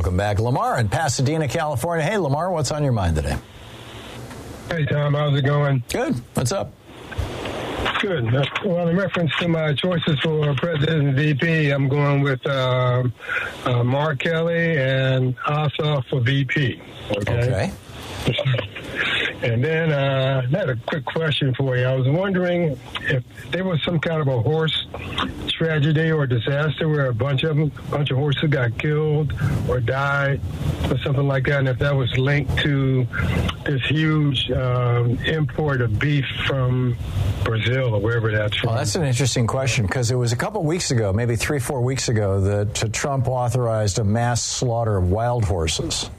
Welcome back. Lamar in Pasadena, California. Hey, Lamar, what's on your mind today? Hey, Tom, how's it going? Good. What's up? Good. Well, in reference to my choices for president and VP, I'm going with Mark Kelly and Ossoff for VP. Okay. And then I had a quick question for you. I was wondering if there was some kind of a horse tragedy or disaster where a bunch of horses got killed or died or something like that, and if that was linked to this huge import of beef from Brazil or wherever that's from. Well, that's an interesting question because it was a couple weeks ago, maybe 3-4 weeks ago, that Trump authorized a mass slaughter of wild horses.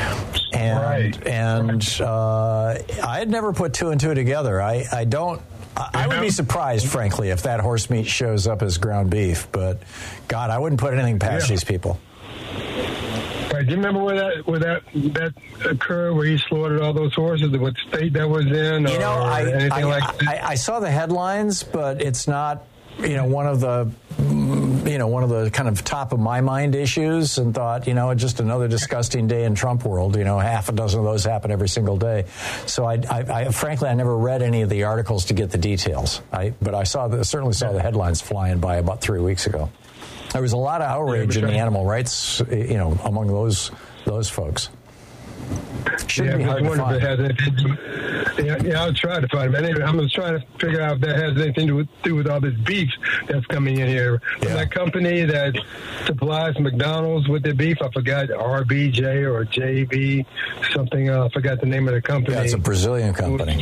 And I had never put two and two together. I would be surprised, frankly, if that horse meat shows up as ground beef. But, God, I wouldn't put anything past these people. Right. Do you remember where that occurred, where he slaughtered all those horses, what state that was in, or anything like that? I saw the headlines, but it's not, one of the kind of top of my mind issues, and thought, just another disgusting day in Trump world. Half a dozen of those happen every single day. So I frankly, I never read any of the articles to get the details. But I certainly saw the headlines flying by about 3 weeks ago. There was a lot of outrage in the animal rights, among those folks. Shouldn't be hard to find. I'll try to find it. Anyway, I'm just trying to figure out if that has anything to do with all this beef that's coming in here. Yeah. That company that supplies McDonald's with their beef, I forgot, RBJ or JB, something. I forgot the name of the company. Yeah, it's a Brazilian company.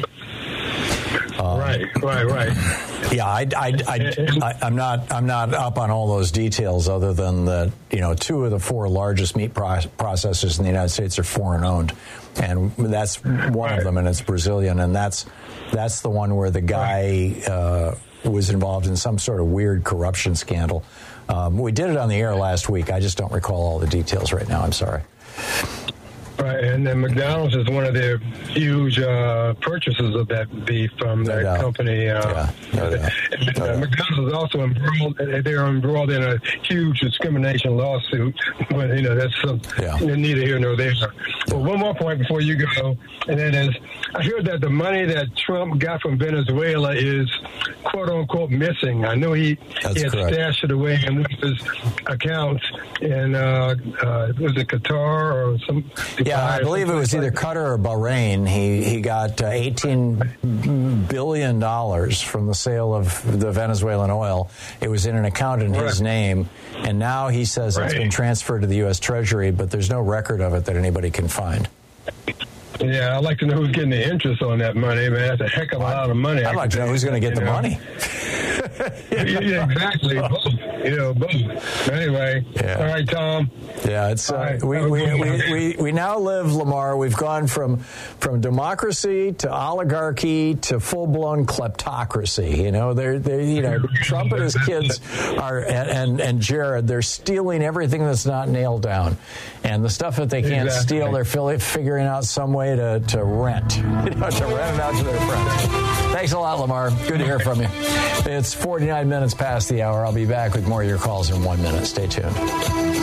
Right. Yeah, I'm not up on all those details, other than that 2 of the 4 largest meat processors in the United States are foreign owned, and that's one of them, and it's Brazilian, and that's the one where the guy was involved in some sort of weird corruption scandal. We did it on the air last week. I just don't recall all the details right now. I'm sorry. Right, and then McDonald's is one of their huge purchases of that beef from that company. McDonald's is also embroiled. They're embroiled in a huge discrimination lawsuit, but that's neither here nor there. But one more point before you go, and that is, I hear that the money that Trump got from Venezuela is "quote unquote" missing. I know he had stashed it away in one of his accounts in was it Qatar or some? Yeah, I believe it was either Qatar or Bahrain. He got $18 billion from the sale of the Venezuelan oil. It was in an account in his name, and now he says it's been transferred to the U.S. Treasury, but there's no record of it that anybody can find. Yeah, I'd like to know who's getting the interest on that money, man. That's a heck of a lot of money. I'd like to know who's going to get the money. Yeah, exactly. Both. Anyway, all right, Tom. Yeah, it's we now live, Lamar. We've gone from democracy to oligarchy to full blown kleptocracy. Trump and his kids are and Jared. They're stealing everything that's not nailed down, and the stuff that they can't steal, they're figuring out some way to rent, to rent it out to their friends. Thanks a lot, Lamar. Good to hear from you. It's 49 minutes past the hour. I'll be back with more of your calls in 1 minute. Stay tuned.